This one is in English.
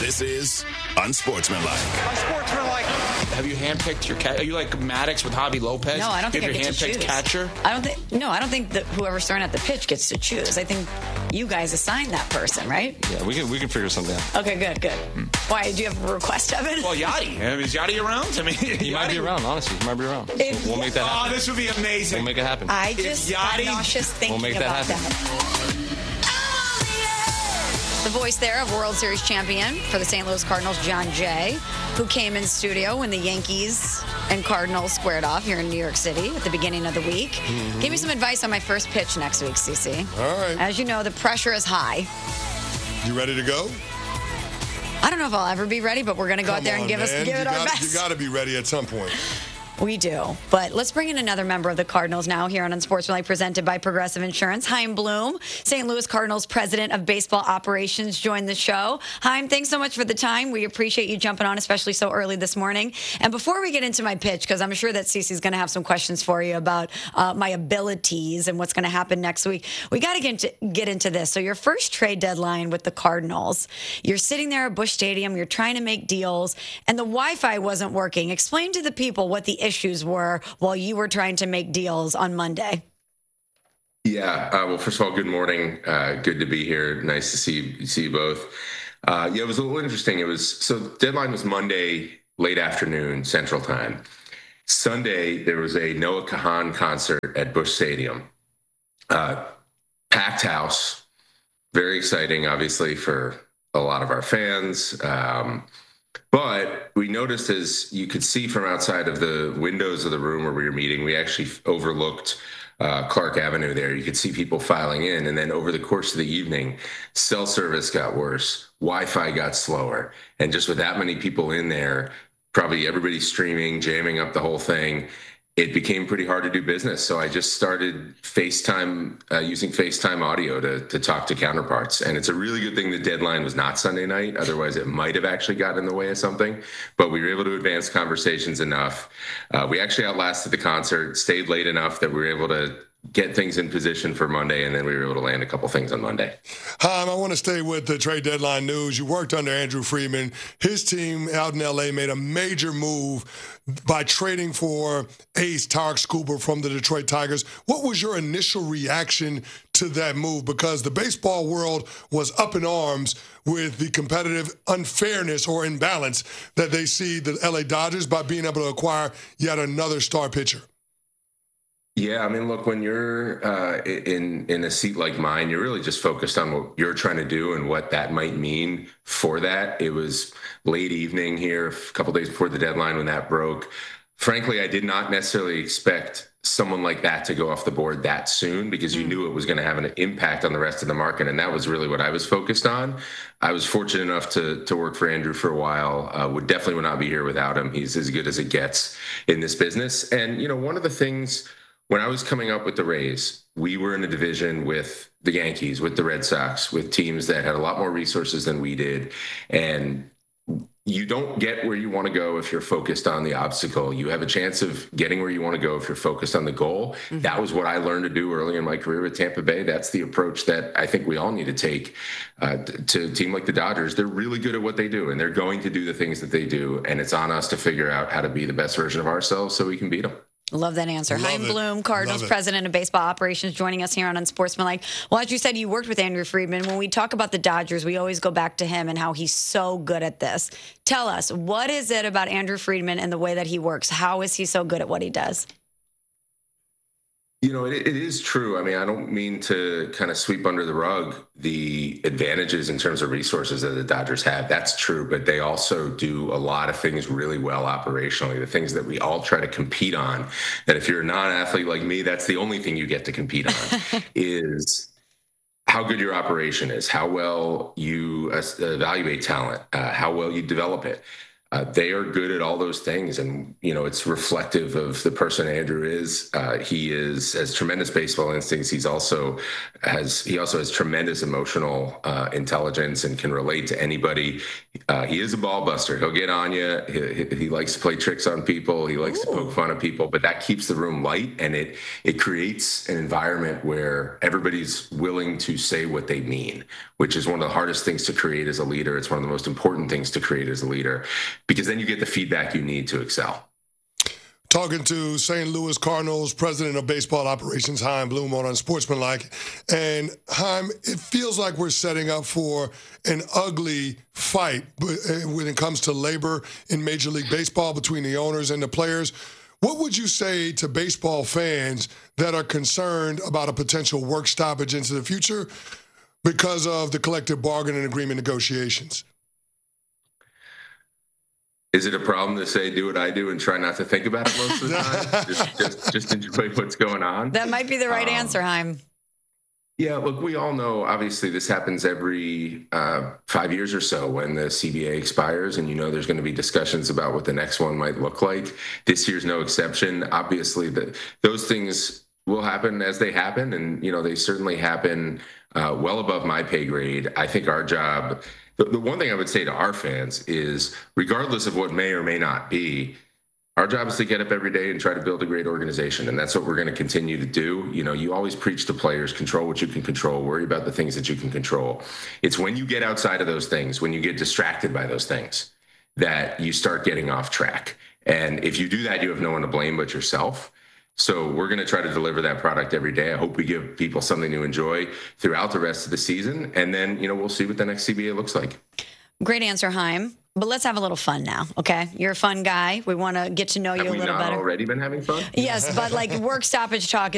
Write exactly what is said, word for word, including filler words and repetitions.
This is Unsportsmanlike. Unsportsmanlike. Have you handpicked your cat? Are you like Maddox with Javi Lopez? No, I don't think you I have get your to handpicked choose. catcher? I don't think. No, I don't think that whoever's throwing at the pitch gets to choose. I think you guys assign that person, right? Yeah, we can we can figure something out. Okay, good, good. Hmm. Why, do you have a request, Evan? Well, Yachty. I mean, is Yachty around? I mean, he might be around. Honestly, he might be around. If, we'll make that happen. Oh, this would be amazing. We'll make it happen. I just Yachty, got nauseous thinking we'll make that about happen. that. The voice there of World Series champion for the Saint Louis Cardinals, John Jay, who came in studio when the Yankees and Cardinals squared off here in New York City at the beginning of the week. Mm-hmm. Give me some advice on my first pitch next week, CeCe. All right. As you know, the pressure is high. You ready to go? I don't know if I'll ever be ready, but we're going to go Come out there on, and give man. us give you it gotta, our best. You got to be ready at some point. We do. But let's bring in another member of the Cardinals now here on Unsportsmanlike, presented by Progressive Insurance. Chaim Bloom, Saint Louis Cardinals president of baseball operations, joined the show. Chaim, thanks so much for the time. We appreciate you jumping on, especially so early this morning. And before we get into my pitch, because I'm sure that CeCe's going to have some questions for you about uh, my abilities and what's going to happen next week, we got to get into, get into this. So your first trade deadline with the Cardinals, you're sitting there at Busch Stadium, you're trying to make deals, and the Wi-Fi wasn't working. Explain to the people what the issues were while you were trying to make deals on Monday. Yeah. Uh, well, first of all, good morning. Uh, good to be here. Nice to see see you both. Uh, yeah, it was a little interesting. It was so the deadline was Monday late afternoon Central Time. Sunday there was a Noah Kahan concert at Busch Stadium. Uh, packed house. Very exciting, obviously, for a lot of our fans. Um, But we noticed, as you could see from outside of the windows of the room where we were meeting, we actually overlooked uh, Clark Avenue there. You could see people filing in. And then over the course of the evening, cell service got worse. Wi-Fi got slower. And just with that many people in there, probably everybody streaming, jamming up the whole thing, it became pretty hard to do business. So I just started FaceTime, uh, using FaceTime audio to, to talk to counterparts. And it's a really good thing the deadline was not Sunday night. Otherwise, it might have actually gotten in the way of something. But we were able to advance conversations enough. Uh, we actually outlasted the concert, stayed late enough that we were able to get things in position for Monday, and then we were able to land a couple things on Monday. Chaim, I want to stay with the trade deadline news. You worked under Andrew Friedman. His team out in L A made a major move by trading for ace Tarek Skubal from the Detroit Tigers. What was your initial reaction to that move? Because the baseball world was up in arms with the competitive unfairness or imbalance that they see the L A Dodgers by being able to acquire yet another star pitcher. Yeah, I mean, look, when you're uh, in in a seat like mine, you're really just focused on what you're trying to do and what that might mean for that. It was late evening here, a couple days before the deadline when that broke. Frankly, I did not necessarily expect someone like that to go off the board that soon, because you knew it was going to have an impact on the rest of the market, and that was really what I was focused on. I was fortunate enough to to work for Andrew for a while. Uh, would definitely would not be here without him. He's as good as it gets in this business. And, you know, one of the things, when I was coming up with the Rays, we were in a division with the Yankees, with the Red Sox, with teams that had a lot more resources than we did. And you don't get where you want to go if you're focused on the obstacle. You have a chance of getting where you want to go if you're focused on the goal. Mm-hmm. That was what I learned to do early in my career with Tampa Bay. That's the approach that I think we all need to take uh, to a team like the Dodgers. They're really good at what they do, and they're going to do the things that they do. And it's on us to figure out how to be the best version of ourselves so we can beat them. Love that answer. Love Chaim it. Bloom, Cardinals president of baseball operations, joining us here on Unsportsmanlike. Well, as you said, you worked with Andrew Friedman. When we talk about the Dodgers, we always go back to him and how he's so good at this. Tell us, what is it about Andrew Friedman and the way that he works? How is he so good at what he does? You know, it, it is true. I mean, I don't mean to kind of sweep under the rug the advantages in terms of resources that the Dodgers have. That's true, but they also do a lot of things really well operationally, the things that we all try to compete on, that if you're a non-athlete like me, that's the only thing you get to compete on, is how good your operation is, how well you evaluate talent, uh, how well you develop it. Uh, they are good at all those things, and you know it's reflective of the person Andrew is. Uh, he is has tremendous baseball instincts. He's also has he also has tremendous emotional uh, intelligence and can relate to anybody. Uh, he is a ball buster. He'll get on you. He, he likes to play tricks on people. He likes Ooh. to poke fun at people, but that keeps the room light, and it it creates an environment where everybody's willing to say what they mean, which is one of the hardest things to create as a leader. It's one of the most important things to create as a leader, because then you get the feedback you need to excel. Talking to Saint Louis Cardinals president of baseball operations, Chaim Bloom, on Unsportsmanlike. And Chaim, it feels like we're setting up for an ugly fight when it comes to labor in Major League Baseball between the owners and the players. What would you say to baseball fans that are concerned about a potential work stoppage into the future because of the collective bargaining agreement negotiations? Is it a problem to say, do what I do and try not to think about it most of the time? just, just, just enjoy what's going on? That might be the right um, answer, Chaim. Yeah, look, we all know, obviously, this happens every uh, five years or so when the C B A expires, and you know there's going to be discussions about what the next one might look like. This year's no exception. Obviously, the, those things will happen as they happen, and, you know, they certainly happen uh, well above my pay grade. I think our job... The, the one thing I would say to our fans is, regardless of what may or may not be, our job is to get up every day and try to build a great organization. And that's what we're going to continue to do. You know, you always preach to players, control what you can control, worry about the things that you can control. It's when you get outside of those things, when you get distracted by those things, that you start getting off track. And if you do that, you have no one to blame but yourself. So we're going to try to deliver that product every day. I hope we give people something to enjoy throughout the rest of the season. And then, you know, we'll see what the next C B A looks like. Great answer, Chaim. But let's have a little fun now, okay? You're a fun guy. We want to get to know you have a little better. Have we not already been having fun? Yes, but like work stoppage talk